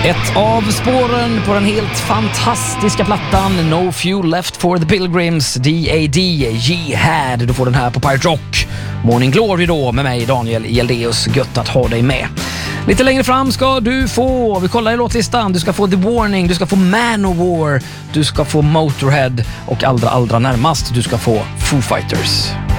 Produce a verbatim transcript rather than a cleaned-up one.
Ett av spåren på den helt fantastiska plattan No Fuel Left for the Pilgrims, D A D, Jihad. Du får den här på Pirate Rock. Morning Glory då med mig, Daniel Hjeldeus. Gött att ha dig med. Lite längre fram ska du få, vi kollar i låtlistan, du ska få The Warning, du ska få Manowar, du ska få Motorhead och allra allra närmast du ska få Foo Fighters.